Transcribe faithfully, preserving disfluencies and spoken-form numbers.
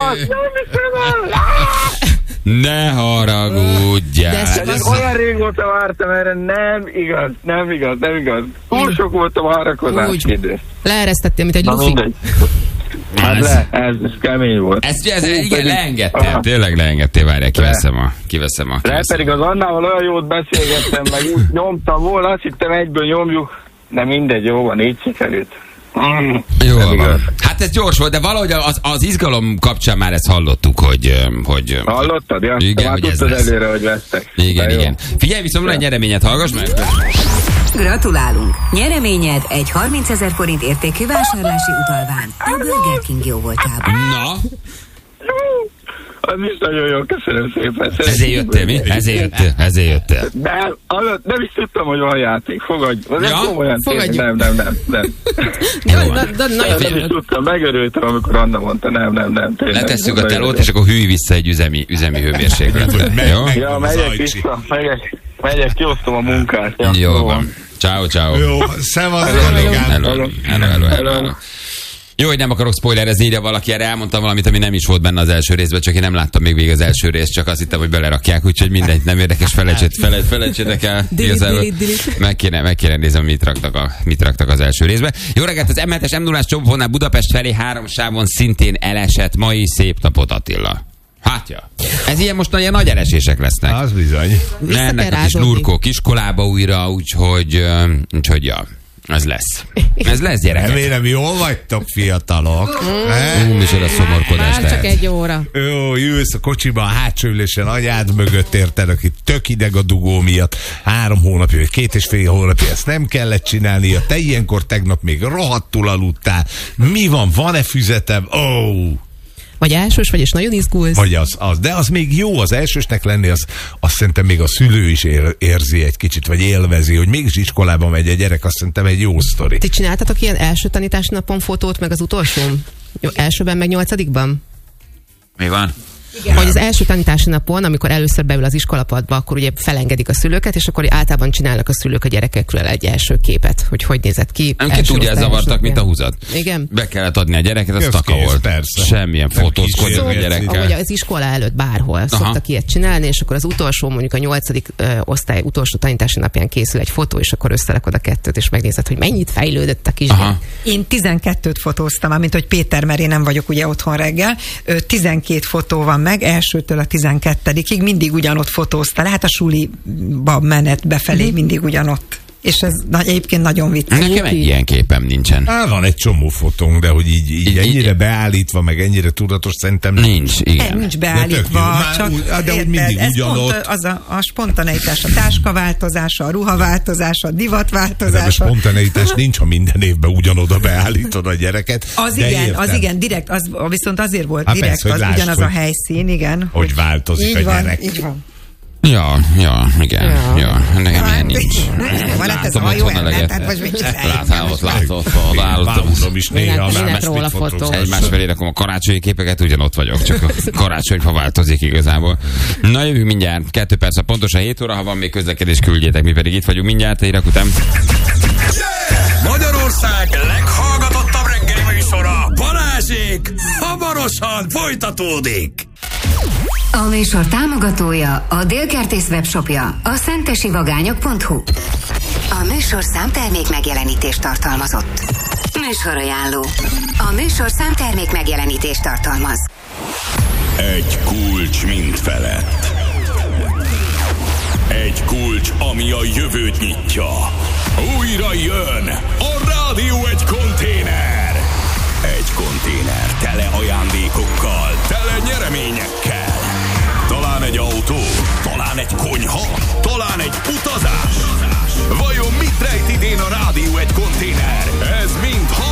Ne haragudjál. De ez olyan régóta vártam erre, nem igaz, nem igaz, nem igaz. Túl sok volt a várakozás idő. Leeresztettél, mint egy lufi. Hát le, ez, ez kemény volt. Ez, ez, ez igen, leengedtél, tényleg leengedtél, várjál, kiveszem a, kiveszem a. De pedig az Annával olyan jót beszélgettem, meg úgy nyomtam volna, azt hittem egyből nyomjuk, de mindegy, jó van, így sikerült. Mm, jó van. Hát ez gyors volt, de valahogy az, az izgalom kapcsán már ezt hallottuk, hogy... hogy Hallottad, ja? Igen, hogy ez lesz. Előre, hogy vesztek. Igen, igen. Figyelj, viszont van egy nyereményet, hallgass meg! Gratulálunk! Nyereményed egy harmincezer forint értékű vásárlási utalvány a Burger King jóvoltában. Na? Az is nagyon jó, köszönöm szépen. Ezért jöttél, mi? Ezért jöttél, ezért jöttél. De nem is tudtam, hogy van játék. Fogadj. Ja? Fogadjuk. Nem, nem, nem. nem. Jó, na, na, na, nem is tudtam, megörültem, amikor Anna mondta, nem, nem, nem. Tényleg. Letesszük a telót, és akkor hűj vissza egy üzemi, üzemi hőmérsékletre. Jó? Ja, megyek vissza, megyek, megyek, kiosztom a munkát. Ja, jó van. Ciao, ciao. Jó, szevasz, kollégám. Hello, hello, hello. Jó, hogy nem akarok spoilerezni, írja valaki, erre elmondtam valamit, ami nem is volt benne az első részben, csak én nem láttam még végig az első részt, csak azt hittem, hogy belerakják, úgyhogy mindegy, nem érdekes, felejtsétek el. Meg kéne, meg kéne nézni, mit raktak, a, mit raktak az első részben. Jó reggelt, az em hetes em nullás csomófonál Budapest felé három sávon szintén elesett. Mai szép napot, Attila. Hát ja. Ez ilyen most ilyen nagy elesések lesznek. Az bizony. Mennek a kis lurkók iskolába újra, úgyhogy, úgyhogy ja. Ez lesz. Ez lesz, gyerekek. Remélem, jól vagytok, fiatalok. Hú, micsoda szomorkodás lehet. Csak egy óra. Jó, ülsz a kocsiban, a hátsó ülésen, anyád mögött érted, aki tök ideg a dugó miatt. Három hónapja, vagy két és fél hónapja, ezt nem kellett csinálnia. Te ilyenkor tegnap még rohadtul aludtál. Mi van? Van-e füzetem? Ó! Oh. Vagy elsős vagy, és nagyon izgulsz. Vagy az, az. De az még jó, az elsősnek lenni, az, azt szerintem még a szülő is ér, érzi egy kicsit, vagy élvezi, hogy mégis iskolába megy a gyerek, azt szerintem egy jó sztori. Ti csináltatok ilyen első tanítási napon fotót, meg az utolsón? Jó, elsőben, meg nyolcadikban? Mi van? Igen. Hogy az első tanítási napon, amikor először beül az iskolapadba, akkor ugye felengedik a szülőket, és akkor általában csinálnak a szülők a gyerekekről egy első képet, hogy hogy nézett ki. Nem ki tudja, zavartak, mint a húzat. Igen. Be kellett adni a gyereket, az taka volt. Persze. Semmilyen fotózkodni a gyerekkel. Ahogy az iskola előtt bárhol Aha. szoktak ilyet csinálni, és akkor az utolsó, mondjuk a nyolcadik ö, osztály utolsó tanítási napján készül egy fotó, és akkor összerakod a kettőt, és megnézed, hogy mennyit fejlődött a kisgyerek. Én tizenkettőt fotóztam, mint hogy Péter, mert én nem vagyok ugye otthon reggel. tizenkét fotó van meg, elsőtől a tizenkettedikig mindig ugyanott fotózta. Lehet a suliba menet befelé mindig ugyanott. És ez egyébként nagyon vicces. Nekem egy ilyen képem nincsen. Á, van egy csomó fotónk, de hogy így, így, így ennyire így, beállítva, meg ennyire tudatos, szerintem nincs. Igen. Nem, nincs beállítva, de csak úgy, de úgy mindig ugyanott. Pont az a, a spontaneitás, a táskaváltozása, a ruhaváltozása, a divatváltozása. De a spontaneitás nincs, ha minden évben ugyanoda beállítod a gyereket. Az igen, értem. az igen, direkt, az, viszont azért volt Há, direkt, persze, az lásd, ugyanaz a helyszín, igen. Hogy, hogy változik a van, gyerek. Így van. Ja, ja, igen, ja, ja. Nekem ilyen nincs. Látom otthon eleget. Látál, ott látod, ott állottam is néha. Egymás felé rakom a karácsonyi képeket, ugyanott vagyok, csak a karácsonyfa változik igazából. Na jövünk mindjárt, kettő perc a pontosan hét óra, ha van még közlekedés, küldjétek, mi pedig itt vagyunk mindjárt, egy után. Magyarország leghallgatottabb reggeli műsora, Balázsék, hamarosan folytatódik. A műsor támogatója a Délkertész webshopja, a szentesivagányok pont hu. A műsor számtermék megjelenítést tartalmazott. Műsorajánló. A műsor számtermék megjelenítést tartalmaz. Egy kulcs mind felett. Egy kulcs, ami a jövőt nyitja. Újra jön a rádió egy konténer. Egy konténer tele ajándékokkal, tele nyereményekkel. Talán egy autó, talán egy konyha, talán egy utazás. Vajon mit rejt idén a rádió egy konténer? Ez mind